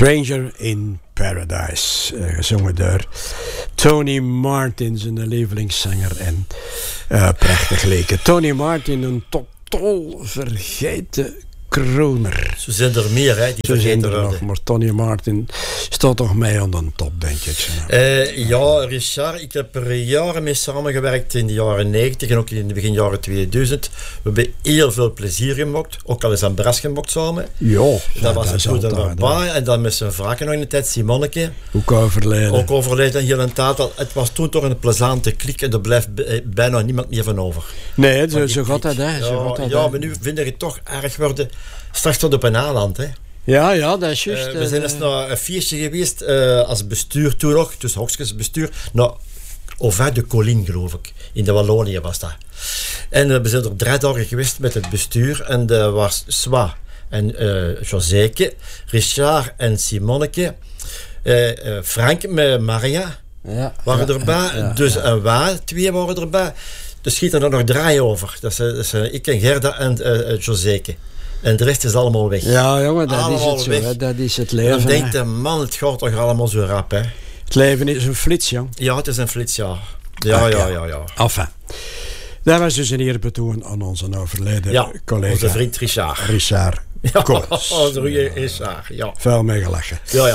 Stranger in Paradise, gezongen door Tony Martin, zijn lievelingszanger en prachtig leken. Tony Martin, een totaal vergeten kroner. Zo zijn er meer, hè, die vergeten worden. Nog, maar Tony Martin staat toch mee aan de top, denk je? Ja, Richard, ik heb er jaren mee samengewerkt in de jaren 90 en ook in de begin jaren 2000. We hebben heel veel plezier gemaakt, ook al eens aan Bras gemaakt samen. Ja, dat was het goed erbij. En dan met zijn vragen nog in de tijd, Simonneke. Ook overleden. Heel een taal. Het was toen toch een plezante klik en er blijft bijna niemand meer van over. Nee, zo gaat dat, hè. Maar nu vind ik het toch erg worden. Straks tot op een aanland, hè. Ja, dat is juist. We zijn eens naar een feestje geweest als bestuur toen nog, tussen hokjes bestuur, naar Auvin de Colline, geloof ik. In de Wallonië was dat. En we zijn er 3 dagen geweest met het bestuur en er was Swa en Joséke, Richard en Simonneke, Frank met Maria waren erbij, dus en wij 2 waren erbij. Dus schiet er nog 3 over. Dat is ik en Gerda en Joséke. En de rest is allemaal weg. Ja, jongen, dat allemaal is het zo. Hè. Dat is het leven. Dan denkt de man, het gaat toch allemaal zo rap, hè? Het leven is een flits, jong. Ja, het is een flits, ja. Ja. Enfin. Dat was dus een eerbetoon aan onze overleden collega. Onze vriend Richard. Richard Koolhaas. Onze goeie Richard, ja. Veel mee gelachen. Ja.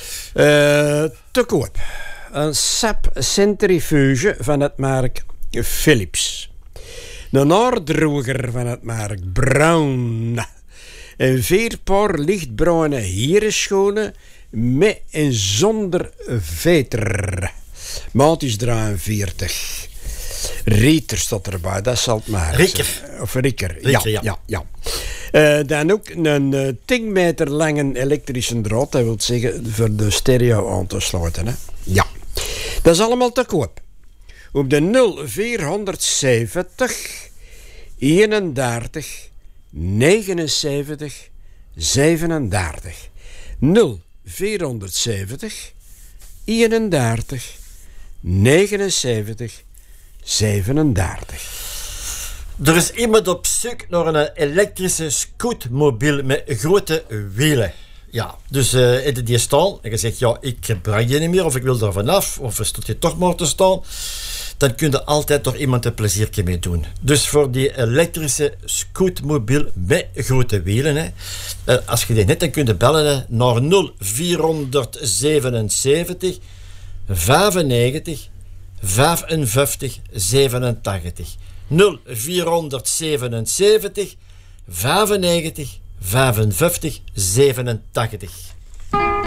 Te koop. Een sapcentrifuge van het merk Philips. Een haardroger van het merk Brown. En 4 paar lichtbruine herenschoenen met en zonder veter. Maat is 43. Rieter staat erbij, dat zal het maar. Rikker. Ja. Dan ook een 10 meter lange elektrische draad. Dat wil zeggen voor de stereo aan te sluiten. Hè? Ja. Dat is allemaal te koop. Op de 0470 31 79 37. 0470 31 79 37. Er is iemand op zoek naar een elektrische scootmobiel met grote wielen. Ja, dus die staan en je zegt, ja, ik gebruik die niet meer of ik wil er vanaf of stond je toch maar te staan. Dan kun je altijd door iemand een pleziertje mee doen. Dus voor die elektrische scootmobiel met grote wielen, hè, als je die net dan kun je bellen naar 0477 95 55 87. 0477 95 55 87.